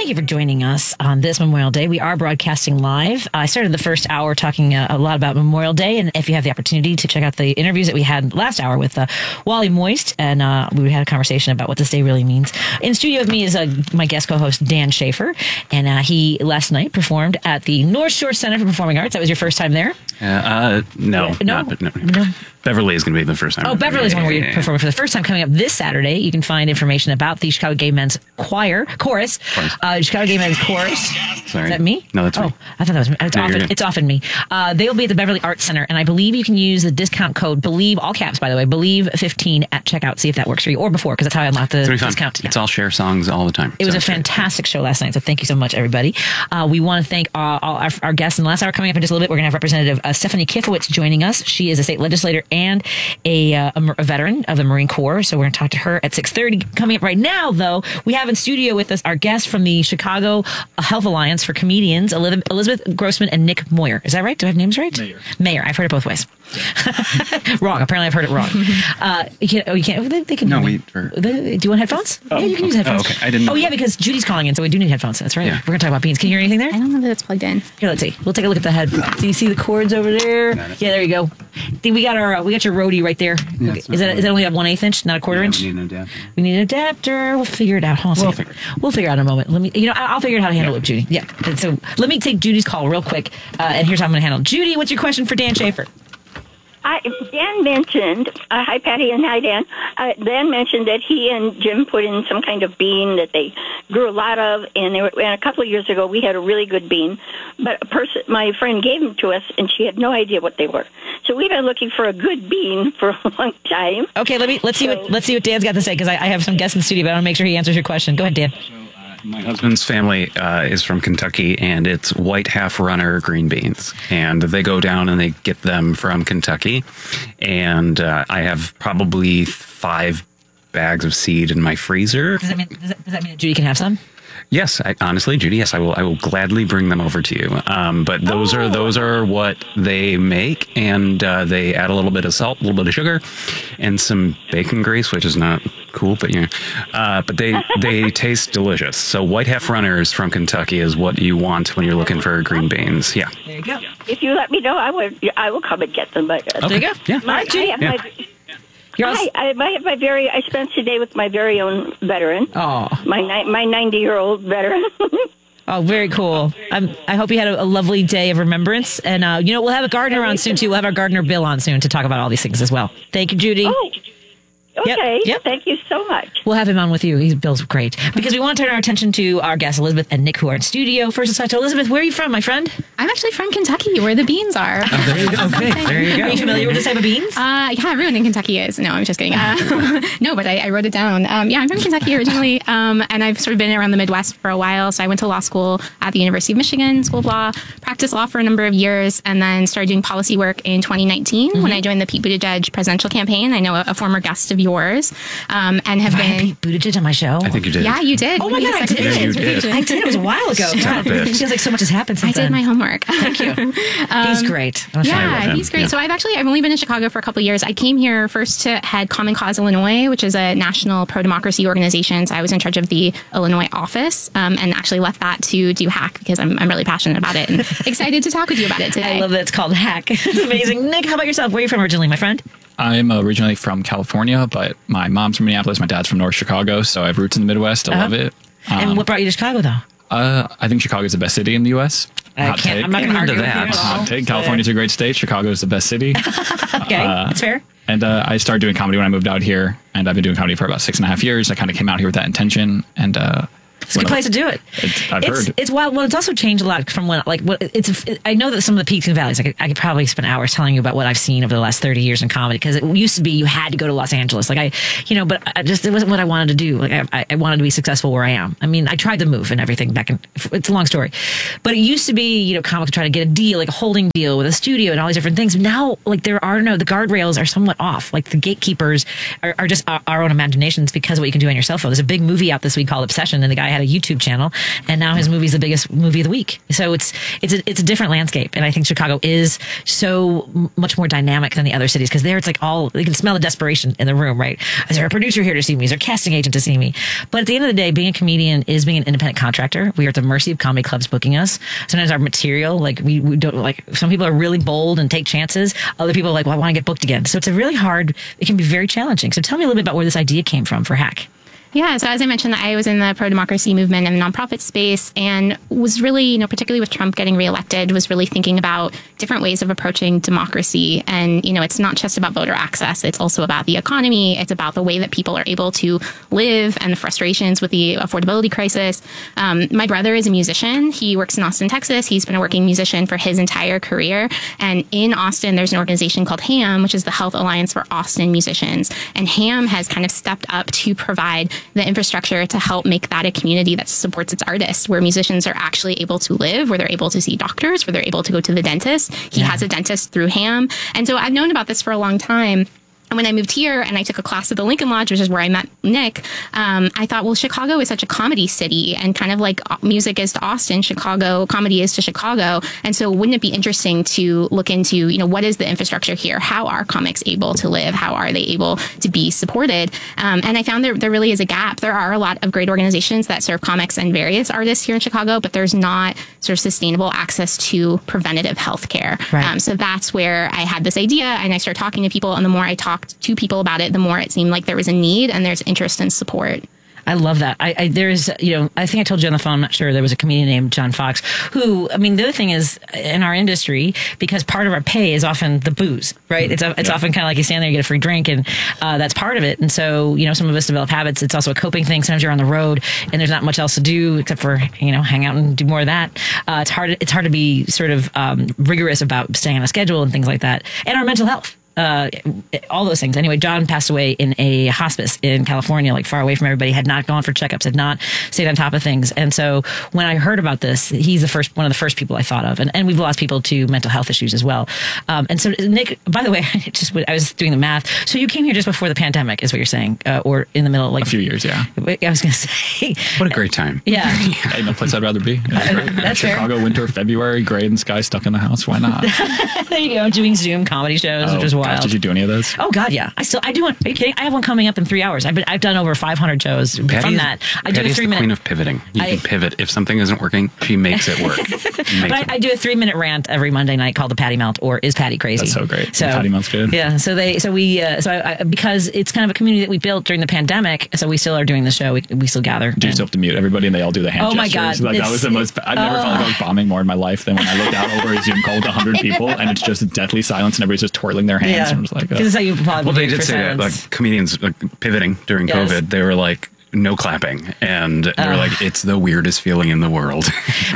Thank you for joining us on this Memorial Day. We are broadcasting live. I started the first hour talking a lot about Memorial Day, and if you have the opportunity to check out the interviews that we had last hour with Wally Moist, and we had a conversation about what this day really means. In studio with me is my guest co-host, Dan Schaefer, and he last night performed at the North Shore Center for Performing Arts. That was your first time there? No. Beverly is going to be the first time. Oh, Beverly is one where you're performing for the first time. Coming up this Saturday, you can find information about the Chicago Gay Men's Chorus. Chicago Gay Men's Chorus. Sorry. Is that me? No, that's me. I thought that was it's often me. They will be at the Beverly Arts Center, and I believe you can use the discount code BELIEVE, all caps by the way, BELIEVE15 at checkout. See if that works for you, or before, because that's how I unlock the discount. It's all share songs all the time. It was a fantastic show last night, so thank you so much, everybody. We want to thank all our guests in the last hour. Coming up in just a little bit, we're going to have Representative Stephanie Kifowitz joining us. She is a state legislator and a veteran of the Marine Corps, so we're going to talk to her at 6:30. Coming up right now, though, we have in studio with us our guests from the Chicago Health Alliance for Comedians, Elizabeth Grossman and Nick Moyer. Is that right? Do I have names right? Mayor. I've heard it both ways. Wrong. Apparently, I've heard it wrong. You can't. They can. No, do you want headphones? Yeah, you can use headphones. Okay. I didn't know. Oh, yeah, because Judy's calling in, so we do need headphones. That's right. Yeah. We're going to talk about beans. Can you hear anything there? I don't know that it's plugged in. Here, let's see. We'll take a look at the head. Do you see the cords over there? Yeah, there you go. We got your roadie right there. Yeah, okay. Is that only a 1/8 inch, not a quarter inch? We need an adapter. We'll figure it out. Hold on. We'll figure it out in a moment. I'll figure out how to handle it with Judy. Yeah. And so let me take Judy's call real quick, and here's how I'm going to handle it. Judy, what's your question for Dan Schaefer? Dan mentioned, hi Patty and hi Dan, Dan mentioned that he and Jim put in some kind of bean that they grew a lot of, and a couple of years ago we had a really good bean, but my friend gave them to us and she had no idea what they were. So we've been looking for a good bean for a long time. Okay, let's see what Dan's got to say, because I have some guests in the studio, but I want to make sure he answers your question. Go ahead, Dan. My husband's family is from Kentucky, and it's white half-runner green beans. And they go down and they get them from Kentucky. And I have probably 5 bags of seed in my freezer. Does that mean that Judy can have some? Yes, honestly, Judy, yes, I will gladly bring them over to you. But those are what they make, and they add a little bit of salt, a little bit of sugar, and some bacon grease, which is not cool, but but they taste delicious. So white half runners from Kentucky is what you want when you're looking for green beans. Yeah. There you go. If you let me know, I will come and get them. But there you go. Yeah. I spent today with my very own veteran. Oh, my 90-year-old veteran. Oh, very cool. I hope you had a lovely day of remembrance. And, we'll have a gardener on soon, too. We'll have our gardener Bill on soon to talk about all these things as well. Thank you, Judy. Oh, okay. Yep. Thank you so much. We'll have him on with you. Bill's great. Because we want to turn our attention to our guests, Elizabeth and Nick, who are in studio. First, let's talk to Elizabeth. Where are you from, my friend? I'm actually from Kentucky, where the beans are. Oh, there you go. Okay, there you go. Are you familiar with this type of beans? Yeah, everyone in Kentucky is. No, I'm just kidding. No, but I wrote it down. Yeah, I'm from Kentucky originally, and I've sort of been around the Midwest for a while. So I went to law school at the University of Michigan, School of Law, practiced law for a number of years, and then started doing policy work in 2019 when I joined the Pete Buttigieg presidential campaign. I know a former guest of yours. And have been Pete Buttigieg on my show. I think you did. Yeah, you did. Oh my God, I did. Yeah, you did. I did. It was a while ago. It feels like so much has happened since then. I did my homework. Thank you. He's great. Yeah, he's great. Yeah. So I've only been in Chicago for a couple of years. I came here first to head Common Cause Illinois, which is a national pro-democracy organization. So I was in charge of the Illinois office, and actually left that to do HACK because I'm really passionate about it and excited to talk with you about it today. I love that it's called HACK. It's amazing. Nick, how about yourself? Where are you from originally, my friend? I'm originally from California, but my mom's from Minneapolis. My dad's from North Chicago, so I have roots in the Midwest. I love it. And what brought you to Chicago, though? I think Chicago is the best city in the U.S. I'm not going to argue that. Hot take. California's a great state. Chicago is the best city. Okay, that's fair. And I started doing comedy when I moved out here, and I've been doing comedy for about 6.5 years. I kind of came out here with that intention, and it's a good place to do it. I've heard. It's wild. Well, it's also changed a lot from when, I know that some of the peaks and valleys, I could probably spend hours telling you about what I've seen over the last 30 years in comedy, because it used to be you had to go to Los Angeles. But it wasn't what I wanted to do. I wanted to be successful where I am. I mean, I tried to move and everything it's a long story. But it used to be, comics trying to get a deal, like a holding deal with a studio and all these different things. Now, the guardrails are somewhat off. Like the gatekeepers are just our own imaginations because of what you can do on your cell phone. There's a big movie out this week called Obsession, and the guy had a YouTube channel, and now his movie's the biggest movie of the week. So it's a different landscape, and I think Chicago is so much more dynamic than the other cities, because there it's like you can smell the desperation in the room, right? Is there a producer here to see me? Is there a casting agent to see me? But at the end of the day, being a comedian is being an independent contractor. We are at the mercy of comedy clubs booking us. Sometimes our material, like we don't, like, some people are really bold and take chances. Other people are like, well, I want to get booked again. So it's a really hard, it can be very challenging. So tell me a little bit about where this idea came from for Hack. Yeah, so as I mentioned, I was in the pro-democracy movement and the nonprofit space, and was really, particularly with Trump getting reelected, was really thinking about different ways of approaching democracy. And, it's not just about voter access. It's also about the economy. It's about the way that people are able to live and the frustrations with the affordability crisis. My brother is a musician. He works in Austin, Texas. He's been a working musician for his entire career. And in Austin, there's an organization called HAM, which is the Health Alliance for Austin Musicians. And HAM has kind of stepped up to provide the infrastructure to help make that a community that supports its artists, where musicians are actually able to live, where they're able to see doctors, where they're able to go to the dentist. He has a dentist through HAM. And so I've known about this for a long time. And when I moved here and I took a class at the Lincoln Lodge, which is where I met Nick, I thought, well, Chicago is such a comedy city, and kind of like music is to Austin, Chicago, comedy is to Chicago. And so wouldn't it be interesting to look into, what is the infrastructure here? How are comics able to live? How are they able to be supported? And I found there really is a gap. There are a lot of great organizations that serve comics and various artists here in Chicago, but there's not sort of sustainable access to preventative health care. Right. So that's where I had this idea, and I started talking to people, and the more I talked to people about it, the more it seemed like there was a need and there's interest and support. I love that. There's, I think I told you on the phone, I'm not sure, there was a comedian named John Fox who, the other thing is, in our industry, because part of our pay is often the booze, right? It's often kind of like you stand there, you get a free drink, and that's part of it. And so, some of us develop habits. It's also a coping thing. Sometimes you're on the road and there's not much else to do except for, hang out and do more of that. It's hard to be sort of rigorous about staying on a schedule and things like that. And our mental health. All those things. Anyway, John passed away in a hospice in California, like far away from everybody, had not gone for checkups, had not stayed on top of things. And so when I heard about this, he's one of the first people I thought of. And we've lost people to mental health issues as well. And so Nick, by the way, I was doing the math. So you came here just before the pandemic is what you're saying, or in the middle, like a few years. Yeah. I was going to say. What a great time. Yeah. Hey, no place I'd rather be. That's Chicago, fair. Winter, February, gray and sky, stuck in the house. Why not? There you go. Doing Zoom comedy shows, which was wild. Gosh, did you do any of those? Oh God, yeah. I do one. Are you kidding? I have one coming up in 3 hours. I've done over 500 shows from that. I do a 3 minute. The queen of pivoting. You can pivot. If something isn't working, she makes it work. But I do a 3 minute rant every Monday night called the Patty Melt, or Is Patty Crazy? That's so great. So Patty Melt's good. Yeah. Because it's kind of a community that we built during the pandemic, so we still are doing the show. We still gather. Do you still have to mute everybody and they all do the hand gestures? Oh my God. Like, that was the most. I've never felt like I was bombing more in my life than when I looked out over a Zoom call with 100 people and it's just deathly silence and everybody's just twirling their hands. Yeah. And I'm just like, this is how you probably they did say that, like, comedians comedians pivoting during COVID, they were like, no clapping, and they're like, it's the weirdest feeling in the world.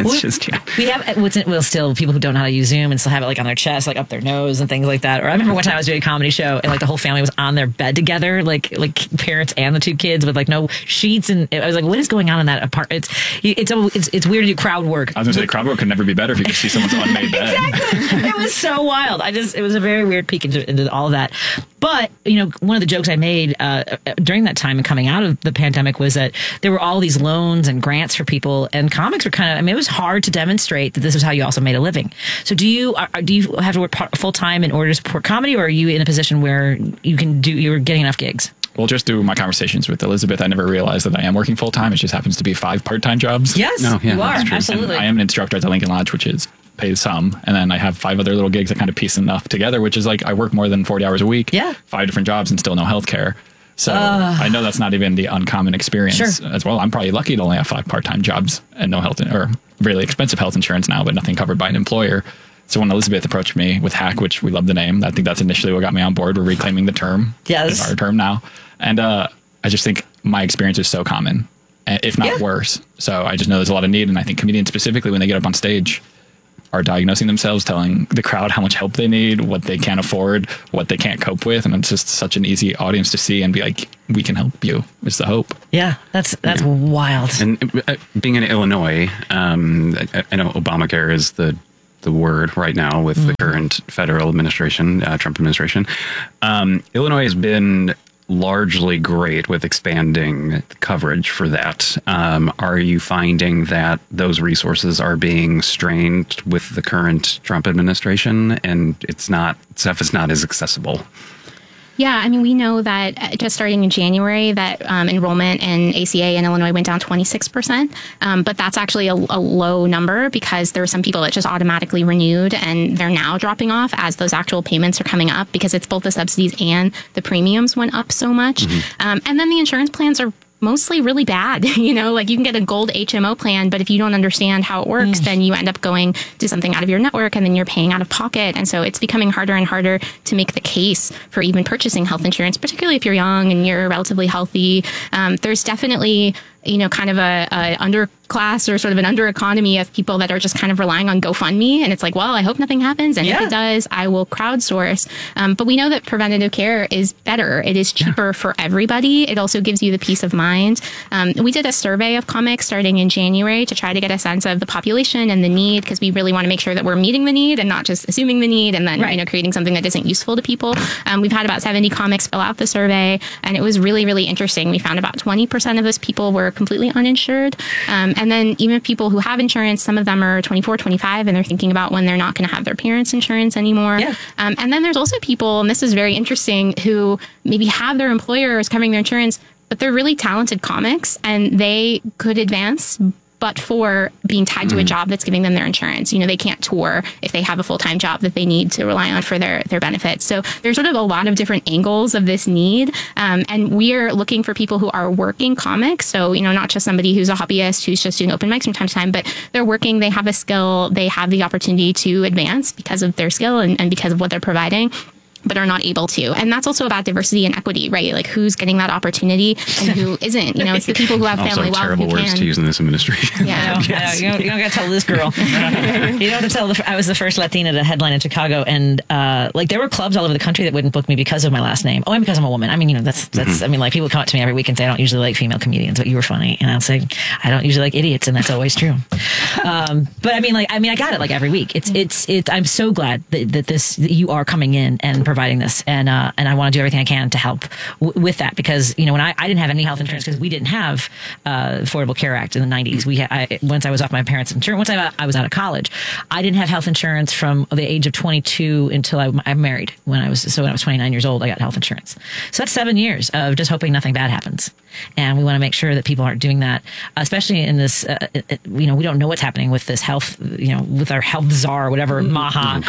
We have still people who don't know how to use Zoom and still have it like on their chest, like up their nose and things like that. Or I remember one time I was doing a comedy show and like the whole family was on their bed together, like parents and the two kids with like no sheets, and I was like, what is going on in that apartment? It's weird to do crowd work. I was gonna say crowd work could never be better if you could see someone's unmade bed. Exactly. It was so wild. It was a very weird peek into all of that. But one of the jokes I made during that time and coming out of the pandemic was that there were all these loans and grants for people, and comics were it was hard to demonstrate that this is how you also made a living. So do you have to work full time in order to support comedy, or are you in a position where you're getting enough gigs? Well, just through my conversations with Elizabeth, I never realized that I am working full time. It just happens to be 5 part-time jobs. Yes, you are. Absolutely. And I am an instructor at the Lincoln Lodge, which is pays some, and then I have 5 other little gigs that kind of piece enough together, which is like I work more than 40 hours a week, 5 different jobs, and still no health care. So I know that's not even the uncommon experience as well. I'm probably lucky to only have 5 part-time jobs and no health or really expensive health insurance now, but nothing covered by an employer. So when Elizabeth approached me with Hack, which we love the name, I think that's initially what got me on board. We're reclaiming the term. Yes. It's our term now. And I just think my experience is so common, if not worse. So I just know there's a lot of need. And I think comedians specifically, when they get up on stage, are diagnosing themselves, telling the crowd how much help they need, what they can't afford, what they can't cope with. And it's just such an easy audience to see and be like, we can help you. It's the hope. Yeah, that's wild. And being in Illinois, I know Obamacare is the word right now with the current federal administration, Trump administration. Illinois has been largely great with expanding coverage for that. Are you finding that those resources are being strained with the current Trump administration, and stuff is not as accessible? Yeah, I mean, we know that just starting in January that enrollment in ACA in Illinois went down 26%, but that's actually a low number because there are some people that just automatically renewed and they're now dropping off as those actual payments are coming up because it's both the subsidies and the premiums went up so much. And then the insurance plans are mostly really bad. Like you can get a gold HMO plan, but if you don't understand how it works, then you end up going to something out of your network and then you're paying out of pocket. And so it's becoming harder and harder to make the case for even purchasing health insurance, particularly if you're young and you're relatively healthy. There's definitely kind of a underclass or sort of an under economy of people that are just kind of relying on GoFundMe. And it's like, well, I hope nothing happens. And if it does, I will crowdsource. But we know that preventative care is better. It is cheaper for everybody. It also gives you the peace of mind. We did a survey of comics starting in January to try to get a sense of the population and the need, because we really want to make sure that we're meeting the need and not just assuming the need and then, creating something that isn't useful to people. We've had about 70 comics fill out the survey, and it was really, really interesting. We found about 20% of those people were completely uninsured. And then even people who have insurance, some of them are 24, 25, and they're thinking about when they're not going to have their parents' insurance anymore. And then there's also people, and this is very interesting, who maybe have their employers covering their insurance, but they're really talented comics and they could advance, but for being tied to a job that's giving them their insurance. They can't tour if they have a full-time job that they need to rely on for their benefits. So there's sort of a lot of different angles of this need. And we're looking for people who are working comics. So, not just somebody who's a hobbyist who's just doing open mics from time to time, but they're working, they have a skill, they have the opportunity to advance because of their skill and because of what they're providing, but are not able to. And that's also about diversity and equity, right? Like who's getting that opportunity and who isn't. It's the people who have family wealth who terrible words to use in this administration. Yeah, I know. You don't got to tell this girl. You don't have to tell. I was the first Latina to headline in Chicago, and there were clubs all over the country that wouldn't book me because of my last name. Oh, and because I'm a woman. I mean, that's. I mean, like people come up to me every week and say I don't usually like female comedians, but you were funny, and I'll say I don't usually like idiots, and that's always true. But I mean, I got it like every week. It's. I'm so glad that you are coming in and providing this, and I want to do everything I can to help with that, because when I didn't have any health insurance because we didn't have Affordable Care Act in the 90s. Once I was off my parents' insurance, once I was out of college, I didn't have health insurance from the age of 22 until I married. When I was 29 years old, I got health insurance. So that's 7 years of just hoping nothing bad happens. And we want to make sure that people aren't doing that, especially in this, we don't know what's happening with this health, with our health czar, whatever, Maha.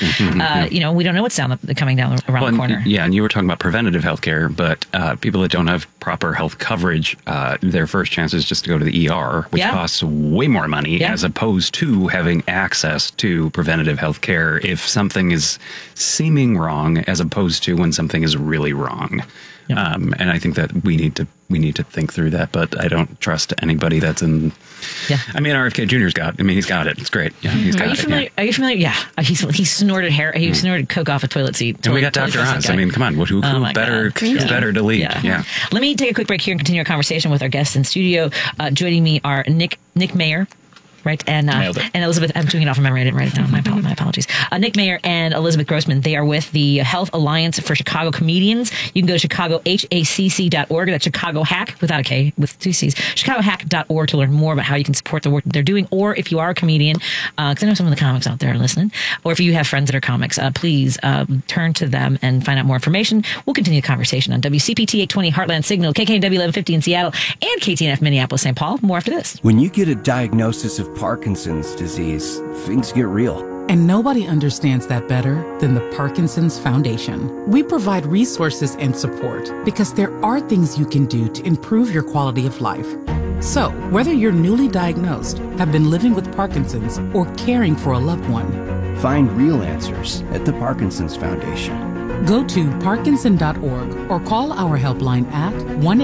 We don't know what's coming down around the corner. Yeah, and you were talking about preventative health care, but people that don't have proper health coverage, their first chance is just to go to the ER, which costs way more money, as opposed to having access to preventative health care if something is seeming wrong, as opposed to when something is really wrong. And I think that we need to think through that, but I don't trust anybody that's in. Yeah, I mean, RFK Jr.'s got. I mean, he's got it. It's great. Yeah, he's got it. Are you familiar? Yeah, he snorted hair. He snorted coke off a toilet seat. And we got Dr. Oz. I mean, come on, who better to lead? Yeah. Let me take a quick break here and continue our conversation with our guests in studio. Joining me are Nick Mayer. Right. And Elizabeth, I'm doing it off from memory. I didn't write it down. My apologies. Nick Mayer and Elizabeth Grossman. They are with the Health Alliance for Chicago Comedians. You can go to chicagohacc.org. That's Chicago Hack without a K, with two C's. Chicagohack.org to learn more about how you can support the work that they're doing. Or if you are a comedian, because I know some of the comics out there are listening, or if you have friends that are comics, please turn to them and find out more information. We'll continue the conversation on WCPT 820 Heartland Signal, KKNW 1150 in Seattle, and KTNF Minneapolis, St. Paul. More after this. When you get a diagnosis of Parkinson's disease, things get real. And nobody understands that better than the Parkinson's Foundation. We provide resources and support because there are things you can do to improve your quality of life. So, whether you're newly diagnosed, have been living with Parkinson's, or caring for a loved one, find real answers at the Parkinson's Foundation. Go to parkinson.org or call our helpline at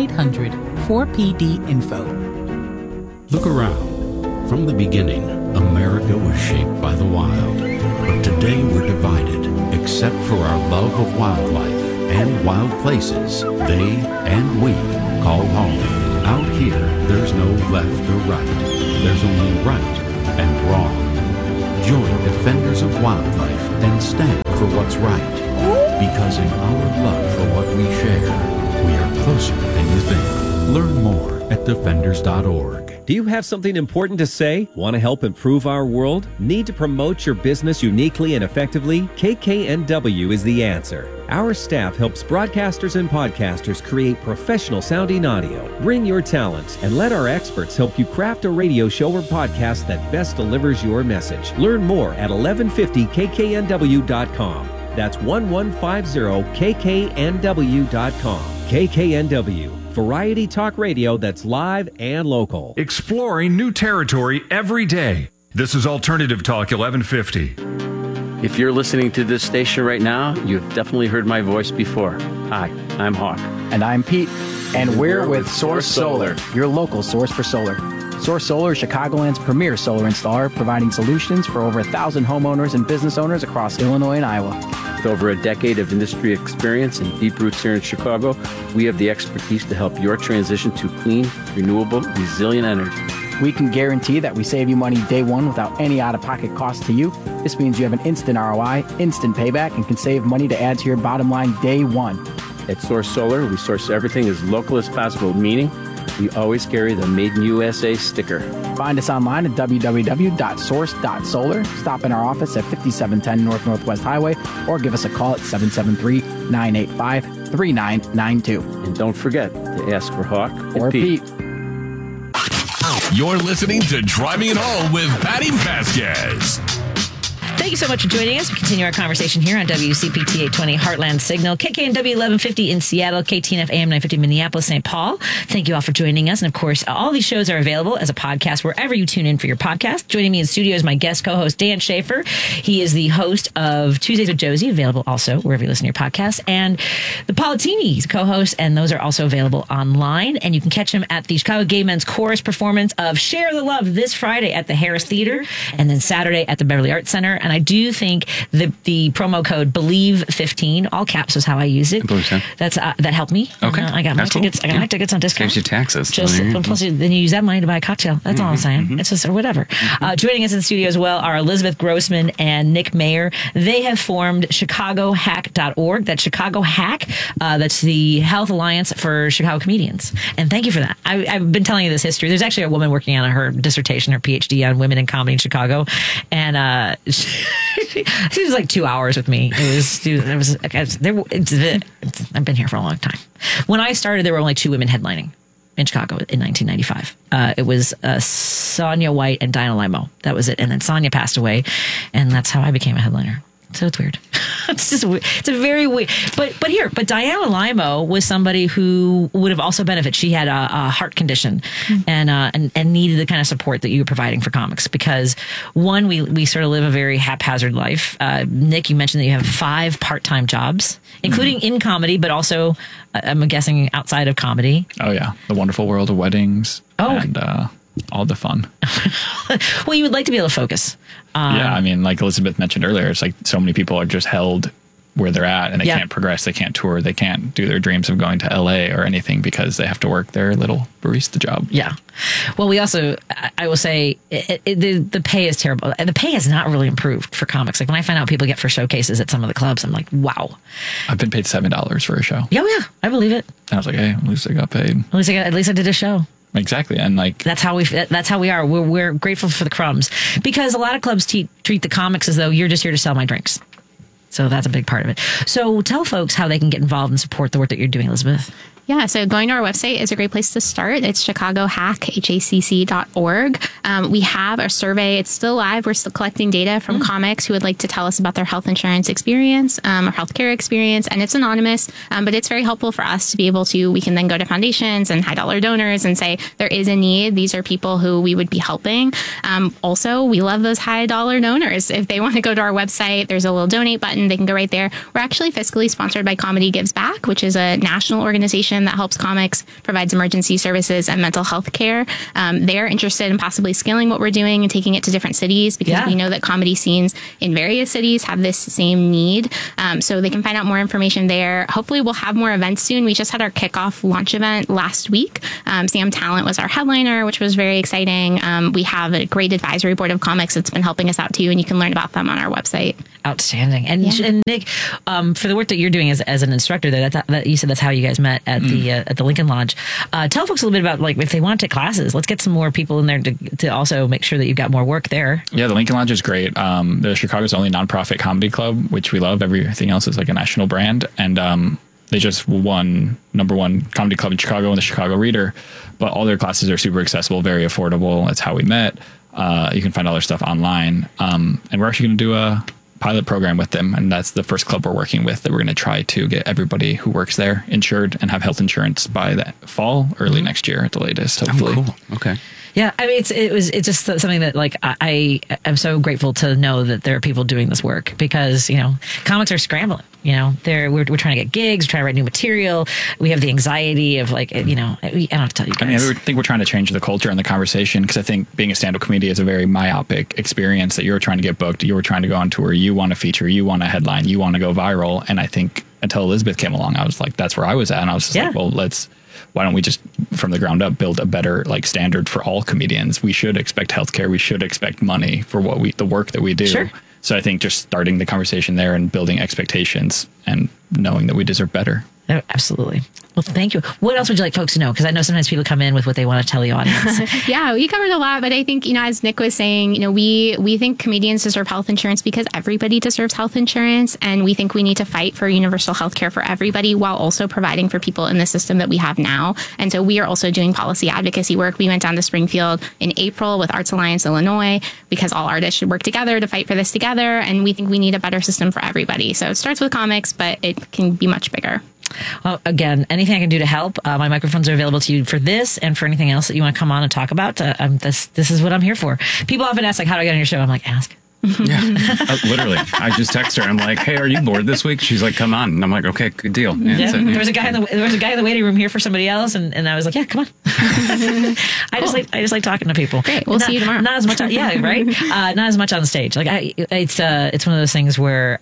1-800-4PD-INFO. Look around. From the beginning, America was shaped by the wild. But today we're divided, except for our love of wildlife and wild places they and we call home. Out here, there's no left or right. There's only right and wrong. Join Defenders of Wildlife and stand for what's right. Because in our love for what we share, We are closer than you think. Learn more at defenders.org. Do you have something important to say? Want to help improve our world? Need to promote your business uniquely and effectively? KKNW is the answer. Our staff helps broadcasters and podcasters create professional sounding audio. Bring your talents and let our experts help you craft a radio show or podcast that best delivers your message. Learn more at 1150kknw.com. That's 1150kknw.com. KKNW. Variety talk radio that's live and local. Exploring new territory every day. This is Alternative Talk 1150. If you're listening to this station right now, you've definitely heard my voice before. Hi, I'm Hawk. And I'm Pete. And we're with Source Solar, your local source for solar. Source Solar is Chicagoland's premier solar installer, providing solutions for over 1,000 homeowners and business owners across Illinois and Iowa. With over a decade of industry experience and deep roots here in Chicago, we have the expertise to help your transition to clean, renewable, resilient energy. We can guarantee that we save you money day one without any out-of-pocket cost to you. This means you have an instant ROI, instant payback, and can save money to add to your bottom line day one. At Source Solar, we source everything as local as possible, meaning we always carry the Made in USA sticker. Find us online at www.source.solar. Stop in our office at 5710 North Northwest Highway or give us a call at 773-985-3992. And don't forget to ask for Hawk or Pete. You're listening to Driving It Home with Patty Vasquez. Thank you so much for joining us. We continue our conversation here on WCPT 820 Heartland Signal, KKNW 1150 in Seattle, KTNF AM 950 Minneapolis, St. Paul. Thank you all for joining us. And of course, all these shows are available as a podcast wherever you tune in for your podcast. Joining me in studio is my guest co-host, Dan Schaefer. He is the host of Tuesdays with Josie, available also wherever you listen to your podcast. And the Paulatinis co-host, and those are also available online. And you can catch him at the Chicago Gay Men's Chorus performance of Share the Love this Friday at the Harris Theater, and then Saturday at the Beverly Arts Center. And I do think the promo code BELIEVE15, all caps was how I used it. I believe so. That helped me. Okay. I got my tickets. I got my tickets on discount. Saves you taxes. Plus, then you use that money to buy a cocktail. That's all I'm saying. It's just, or whatever. Joining us in the studio as well are Elizabeth Grossman and Nick Mayer. They have formed ChicagoHack.org. That's Chicago Hack. That's the Health Alliance for Chicago Comedians. And thank you for that. I've been telling you this history. There's actually a woman working on her dissertation, her PhD on women in comedy in Chicago, and she was like 2 hours with me. I've been here for a long time. When I started, there were only two women headlining in Chicago in 1995. It was Sonia White and Diana Limo. That was it. And then Sonia passed away, and that's how I became a headliner. So it's weird. It's a very weird. But Diana Limo was somebody who would have also benefited. She had a heart condition and needed the kind of support that you were providing for comics, because one, we sort of live a very haphazard life. Nick, you mentioned that you have 5 part-time jobs, including in comedy, but also I'm guessing outside of comedy. Oh yeah, the wonderful world of weddings. Oh, and all the fun. Well, you would like to be able to focus. Yeah, I mean, like Elizabeth mentioned earlier, it's like so many people are just held where they're at, and they can't progress, they can't tour, they can't do their dreams of going to LA or anything because they have to work their little barista job. Yeah. Well, we also, I will say, the pay is terrible. And the pay has not really improved for comics. Like when I find out people get for showcases at some of the clubs, I'm like, wow. I've been paid $7 for a show. Yeah, I believe it. And I was like, hey, at least I got paid. At least I did a show. Exactly. And like that's how we are. We're grateful for the crumbs, because a lot of clubs treat the comics as though you're just here to sell my drinks. So that's a big part of it. So tell folks how they can get involved and support the work that you're doing, Elizabeth. Yeah, so going to our website is a great place to start. It's chicagohack.org. We have a survey. It's still live. We're still collecting data from comics who would like to tell us about their health insurance experience or healthcare experience. And it's anonymous, but it's very helpful for us to be able to, we can then go to foundations and high dollar donors and say, there is a need. These are people who we would be helping. Also, we love those high dollar donors. If they want to go to our website, there's a little donate button. They can go right there. We're actually fiscally sponsored by Comedy Gives Back, which is a national organization that helps comics, provides emergency services and mental health care. They're interested in possibly scaling what we're doing and taking it to different cities, because we know that comedy scenes in various cities have this same need. So they can find out more information there. Hopefully we'll have more events soon. We just had our kickoff launch event last week. Sam Talent was our headliner, which was very exciting. We have a great advisory board of comics that's been helping us out too, and you can learn about them on our website. Outstanding. And Nick, for the work that you're doing as an instructor there, that you said that's how you guys met at the Lincoln Lodge. Tell folks a little bit about, like, if they want to take classes, let's get some more people in there to also make sure that you've got more work there. Yeah, the Lincoln Lodge is great. The Chicago's only nonprofit comedy club, which we love. Everything else is like a national brand. And they just won #1 comedy club in Chicago and the Chicago Reader. But all their classes are super accessible, very affordable. That's how we met. You can find all their stuff online. And we're actually going to do a pilot program with them, and that's the first club we're working with, that we're going to try to get everybody who works there insured and have health insurance by the fall, early next year at the latest, hopefully. Oh, cool. Okay. Yeah, I mean, it's just something that, like, I am so grateful to know that there are people doing this work, because, you know, comics are scrambling. You know, we're trying to get gigs, we're trying to write new material. We have the anxiety of, like, you know, I don't have to tell you guys. I mean, I think we're trying to change the culture and the conversation, because I think being a stand-up comedian is a very myopic experience, that you're trying to get booked, you're trying to go on tour, you want to feature, you want a headline, you want to go viral. And I think until Elizabeth came along, I was like, that's where I was at. And I was just like, well, why don't we just from the ground up build a better, like, standard for all comedians? We should expect healthcare. We should expect money for the work that we do. Sure. So I think just starting the conversation there and building expectations and knowing that we deserve better. Oh, absolutely. Well, thank you. What else would you like folks to know? Because I know sometimes people come in with what they want to tell the audience. Yeah, we covered a lot, but I think, you know, as Nick was saying, you know, we think comedians deserve health insurance because everybody deserves health insurance, and we think we need to fight for universal health care for everybody while also providing for people in the system that we have now. And so we are also doing policy advocacy work. We went down to Springfield in April with Arts Alliance Illinois, because all artists should work together to fight for this together, and we think we need a better system for everybody. So it starts with comics, but it can be much bigger. Well, again, anything I can do to help, my microphones are available to you for this and for anything else that you want to come on and talk about. This is what I'm here for. People often ask, like, how do I get on your show? I'm like, ask. Yeah, literally. I just text her. I'm like, "Hey, are you bored this week?" She's like, "Come on." And I'm like, "Okay, good deal." Yeah. There was a guy in the waiting room here for somebody else, and I was like, "Yeah, come on." I just like talking to people. Great. We'll see you tomorrow. Not as much. Yeah, right. Not as much on stage. Like, it's one of those things where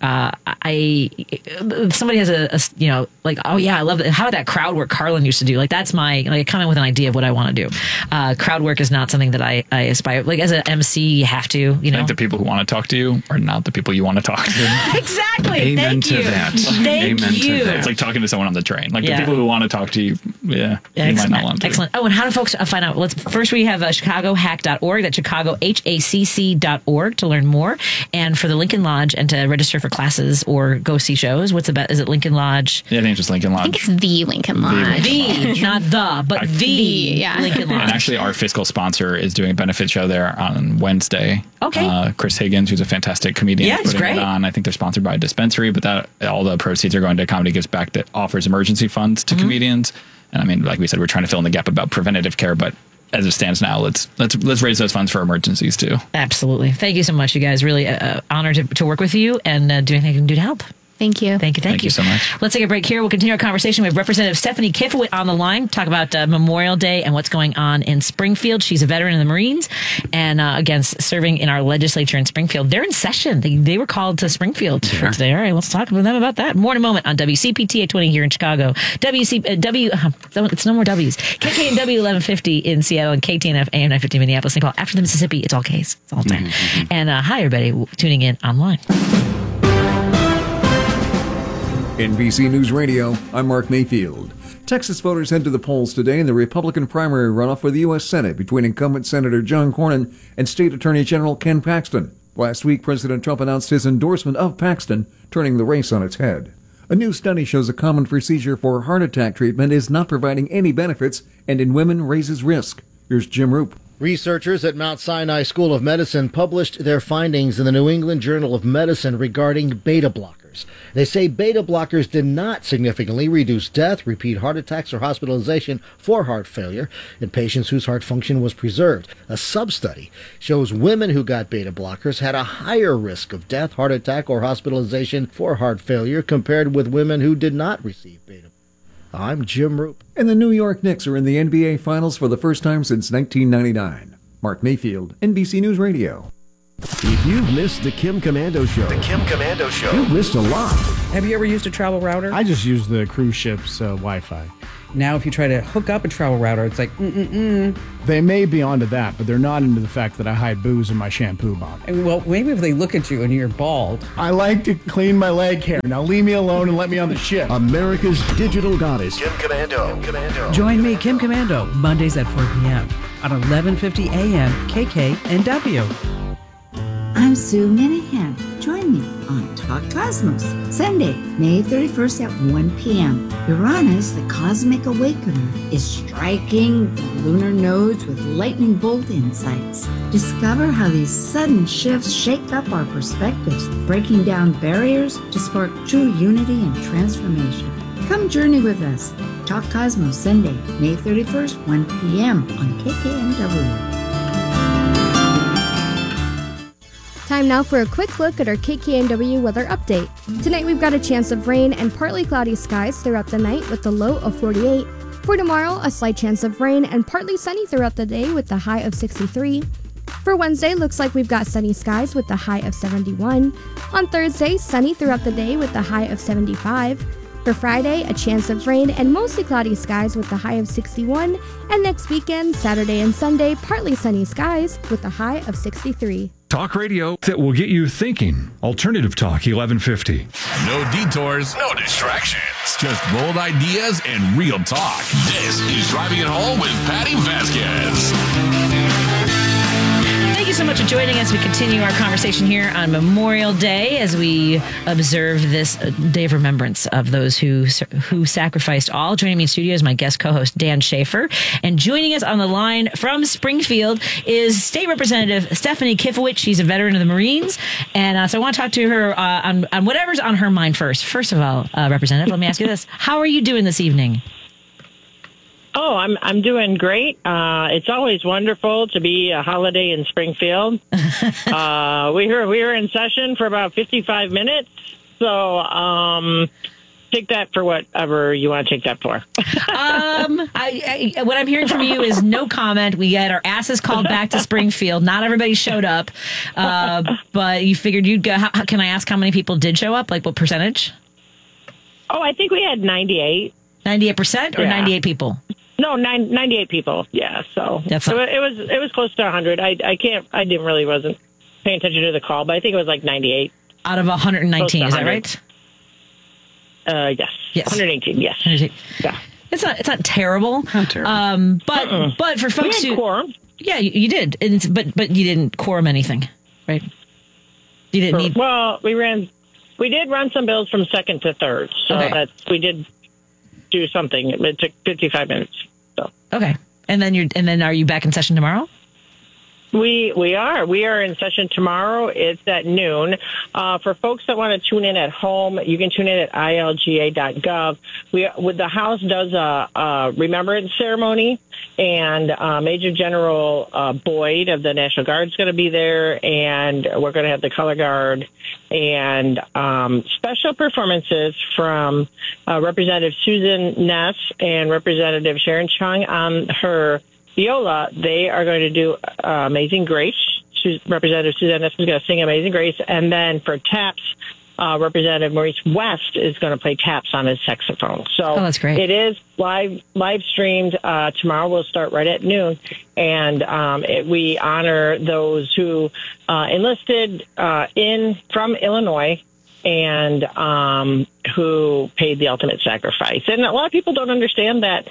somebody has a you know, like, oh yeah, I love it. How about that crowd work Carlin used to do? Like, that's I come in with an idea of what I want to do. Crowd work is not something that I aspire. Like, as an MC, you have to. You know, I think the people who want to talk to you are not the people you want to talk to. Exactly. Amen to that. Thank you. It's like talking to someone on the train. Like, the people who want to talk to you, you might not want to. Excellent. Oh, and how do folks find out? First we have ChicagoHack.org. That's ChicagoHACC.org to learn more. And for the Lincoln Lodge and to register for classes or go see shows, what's the best? Is it Lincoln Lodge? Yeah, I think it's just Lincoln Lodge. I think it's the Lincoln Lodge. Not the, but the Lincoln Lodge. And actually, our fiscal sponsor is doing a benefit show there on Wednesday. Okay. Chris Higgins, who's a fantastic comedian. Yeah, he's great. It on. I think they're sponsored by a dispensary, but all the proceeds are going to Comedy Gives Back, that offers emergency funds to comedians. And I mean, like we said, we're trying to fill in the gap about preventative care, but as it stands now, let's raise those funds for emergencies too. Absolutely. Thank you so much, you guys. Really honored to work with you and do anything I can do to help. Thank you. Thank you. Thank you so much. Let's take a break here. We'll continue our conversation with Representative Stephanie Kifowit on the line. Talk about Memorial Day and what's going on in Springfield. She's a veteran in the Marines and, again, serving in our legislature in Springfield. They're in session. They were called to Springfield for today. All right, let's talk with them about that. More in a moment on WCPT 820 here in Chicago. It's no more W's. KKNW 1150 in Seattle and KTNF AM 950 Minneapolis, St. Paul. After the Mississippi, it's all K's. It's all there. And hi, everybody tuning in online. NBC News Radio, I'm Mark Mayfield. Texas voters head to the polls today in the Republican primary runoff for the U.S. Senate between incumbent Senator John Cornyn and State Attorney General Ken Paxton. Last week, President Trump announced his endorsement of Paxton, turning the race on its head. A new study shows a common procedure for heart attack treatment is not providing any benefits and in women raises risk. Here's Jim Roop. Researchers at Mount Sinai School of Medicine published their findings in the New England Journal of Medicine regarding beta blockers. They say beta blockers did not significantly reduce death, repeat heart attacks, or hospitalization for heart failure in patients whose heart function was preserved. A sub-study shows women who got beta blockers had a higher risk of death, heart attack, or hospitalization for heart failure compared with women who did not receive beta. I'm Jim Roop. And the New York Knicks are in the NBA Finals for the first time since 1999. Mark Mayfield, NBC News Radio. If you've missed the Kim Komando Show, you've missed a lot. Have you ever used a travel router? I just use the cruise ship's Wi-Fi. Now, if you try to hook up a travel router, it's like, They may be onto that, but they're not into the fact that I hide booze in my shampoo bottle. Well, maybe if they look at you and you're bald. I like to clean my leg hair. Now leave me alone and let me on the ship. America's digital goddess. Kim Commando. Join me, Kim Commando, Mondays at 4 p.m. on 1150 a.m. KKNW. I'm Sue Minahan. Join me on Talk Cosmos, Sunday, May 31st at 1 p.m. Uranus, the cosmic awakener, is striking the lunar nodes with lightning bolt insights. Discover how these sudden shifts shake up our perspectives, breaking down barriers to spark true unity and transformation. Come journey with us. Talk Cosmos, Sunday, May 31st, 1 p.m. on KKNW. Time now for a quick look at our KKNW weather update. Tonight we've got a chance of rain and partly cloudy skies throughout the night with a low of 48. For tomorrow, a slight chance of rain and partly sunny throughout the day with a high of 63. For Wednesday, looks like we've got sunny skies with a high of 71. On Thursday, sunny throughout the day with a high of 75. For Friday, a chance of rain and mostly cloudy skies with a high of 61. And next weekend, Saturday and Sunday, partly sunny skies with a high of 63. Talk radio that will get you thinking. Alternative Talk 1150. No detours, no distractions. Just bold ideas and real talk. This is Driving It Home with Patty Vasquez. Thank you so much for joining us. We continue our conversation here on Memorial Day as we observe this day of remembrance of those who sacrificed all. Joining me in studio is my guest co-host, Dan Schaefer. And joining us on the line from Springfield is State Representative Stephanie Kifowich. She's a veteran of the Marines. And so I want to talk to her on whatever's on her mind first. First of all, Representative, let me ask you this. How are you doing this evening? Oh, I'm doing great. It's always wonderful to be a holiday in Springfield. We were in session for about 55 minutes, so take that for whatever you want to take that for. What I'm hearing from you is no comment. We had our asses called back to Springfield. Not everybody showed up, but you figured you'd go. Can I ask how many people did show up? Like what percentage? Oh, I think we had 98. 98% or 98 people? No, 98 people. Yeah, so it was close to 100. I wasn't paying attention to the call, but I think it was like 98 out of 119. Is that right? Yes. 118. Yes. 118. Yeah. It's not terrible. Not terrible. But for folks who quorum. Yeah, you did. But you didn't quorum anything, right? You didn't need. Well, we did run some bills from second to third, so we did do something. It took 55 minutes. So. Okay. And then are you back in session tomorrow? We are in session tomorrow. It's at noon. For folks that want to tune in at home, you can tune in at ilga.gov. The House does a remembrance ceremony, and Major General Boyd of the National Guard is going to be there, and we're going to have the Color Guard and special performances from Representative Susan Ness and Representative Sharon Chung on her viola. They are going to do Amazing Grace. Representative Suzanne Ness is going to sing Amazing Grace. And then for taps, Representative Maurice West is going to play taps on his saxophone. So that's great. It is live streamed. Tomorrow we'll start right at noon. And we honor those who enlisted from Illinois and who paid the ultimate sacrifice. And a lot of people don't understand that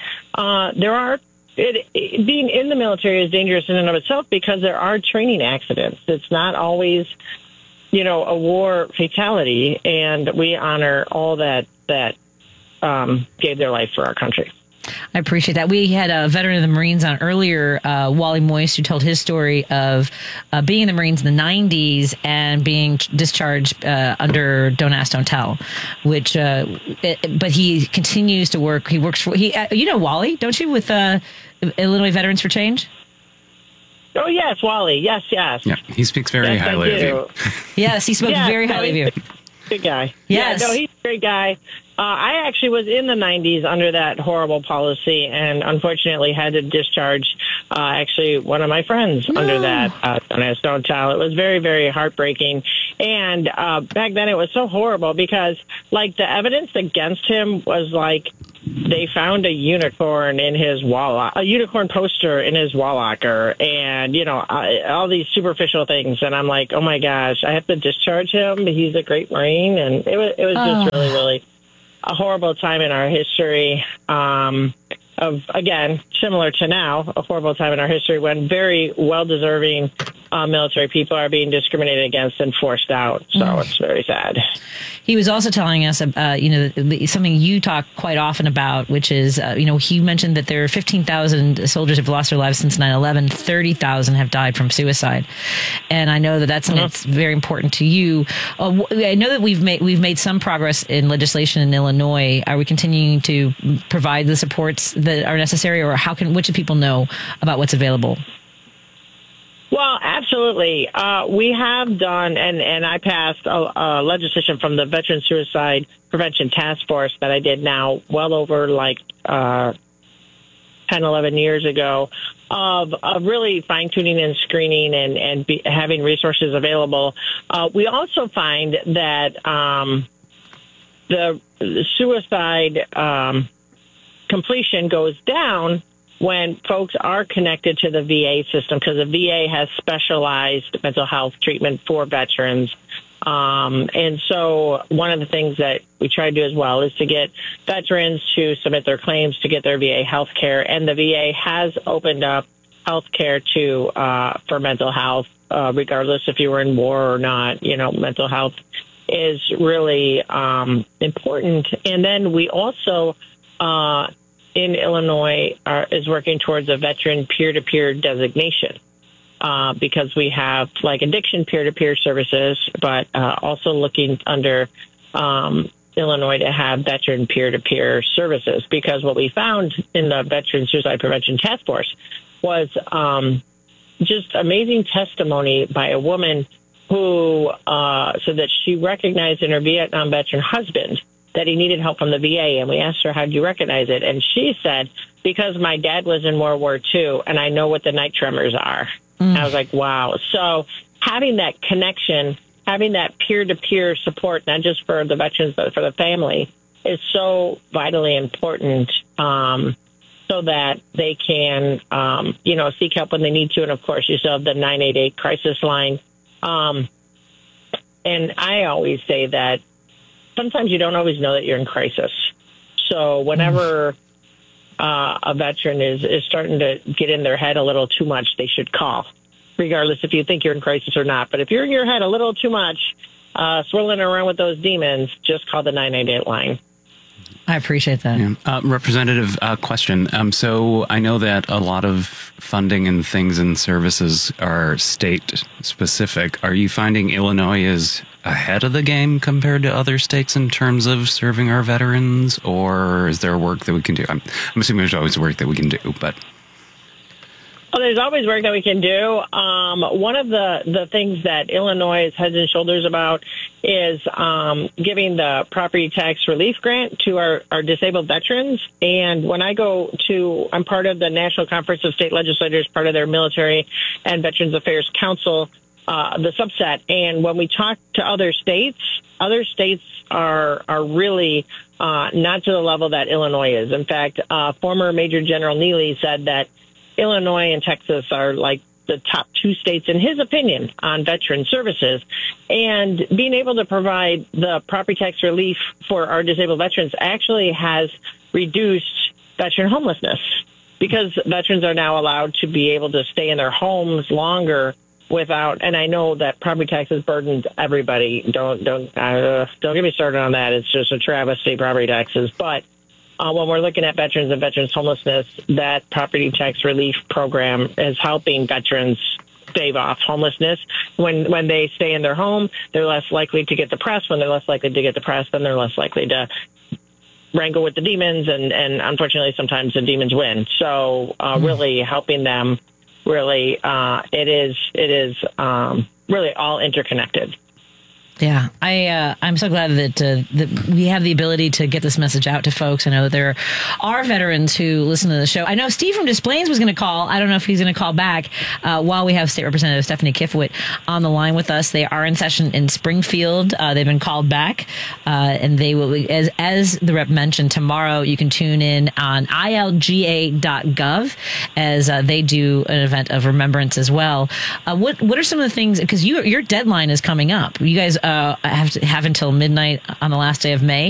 being in the military is dangerous in and of itself because there are training accidents. It's not always, a war fatality, and we honor all that gave their life for our country. I appreciate that. We had a veteran of the Marines on earlier, Wally Moist, who told his story of being in the Marines in the 90s and being discharged under Don't Ask, Don't Tell, but he continues to work. He works for, Wally, don't you, with Illinois Veterans for Change? Oh, yes, Wally. Yes. Yeah, he speaks very highly of you. Yes, he spoke very highly of you. Good guy. Yes. Yeah, he's a great guy. I actually was in the 90s under that horrible policy and unfortunately had to discharge one of my friends under that. Don't Ask, Don't Tell. It was very, very heartbreaking. And back then it was so horrible because the evidence against him was they found a unicorn in his wall, a unicorn poster in his wall locker, and all these superficial things. And I'm like, oh my gosh, I have to discharge him. He's a great Marine, and it was just really, really a horrible time in our history. Of, again, similar to now, a horrible time in our history when very well-deserving military people are being discriminated against and forced out. So it's very sad. He was also telling us, something you talk quite often about, which is, he mentioned that there are 15,000 soldiers have lost their lives since 9/11. 30,000 have died from suicide. And I know that that's something that's very important to you. I know that we've made some progress in legislation in Illinois. Are we continuing to provide the supports that are necessary, or which do people know about what's available? Well, absolutely. We have done, and I passed legislation from the Veteran Suicide Prevention Task Force that I did now well over 10, 11 years ago of really fine-tuning and screening and having resources available. We also find that the suicide completion goes down when folks are connected to the VA system, because the VA has specialized mental health treatment for veterans. And so one of the things that we try to do as well is to get veterans to submit their claims to get their VA health care. And the VA has opened up health care for mental health, regardless if you were in war or not. Mental health is really important. And then we also in Illinois is working towards a veteran peer-to-peer designation because we have addiction peer-to-peer services, but also looking under Illinois to have veteran peer-to-peer services, because what we found in the Veteran Suicide Prevention Task Force was just amazing testimony by a woman who said that she recognized in her Vietnam veteran husband that he needed help from the VA. And we asked her, how did you recognize it? And she said, because my dad was in World War II and I know what the night tremors are. I was like, wow. So having that connection, having that peer-to-peer support, not just for the veterans, but for the family, is so vitally important so that they can, seek help when they need to. And, of course, you still have the 988 crisis line. And I always say that sometimes you don't always know that you're in crisis. So whenever a veteran is starting to get in their head a little too much, they should call, regardless if you think you're in crisis or not. But if you're in your head a little too much, swirling around with those demons, just call the 988 line. I appreciate that. Yeah. Representative, question. So I know that a lot of funding and things and services are state specific. Are you finding Illinois is ahead of the game compared to other states in terms of serving our veterans, or is there work that we can do? I'm assuming there's always work that we can do, but... Well, there's always work that we can do. One of the things that Illinois is heads and shoulders about is giving the property tax relief grant to our disabled veterans. And when I I'm part of the National Conference of State Legislators, part of their Military and Veterans Affairs Council, the subset. And when we talk to other states are really not to the level that Illinois is. In fact, former Major General Neely said that Illinois and Texas are like the top two states, in his opinion, on veteran services. And being able to provide the property tax relief for our disabled veterans actually has reduced veteran homelessness, because veterans are now allowed to be able to stay in their homes longer without, and I know that property taxes burdened everybody. Don't get me started on that. It's just a travesty, property taxes. But when we're looking at veterans and veterans homelessness, that property tax relief program is helping veterans stave off homelessness. When they stay in their home, they're less likely to get depressed. When they're less likely to get depressed, then they're less likely to wrangle with the demons, and unfortunately sometimes the demons win. So really helping them, really it is really all interconnected. Yeah, I'm so glad that we have the ability to get this message out to folks. I know that there are veterans who listen to the show. I know Steve from Des Plaines was going to call. I don't know if he's going to call back while we have State Representative Stephanie Kifowit on the line with us. They are in session in Springfield. They've been called back, and they will, as the rep mentioned, tomorrow you can tune in on ilga.gov as they do an event of remembrance as well. What are some of the things, because your deadline is coming up. You guys have until midnight on the last day of May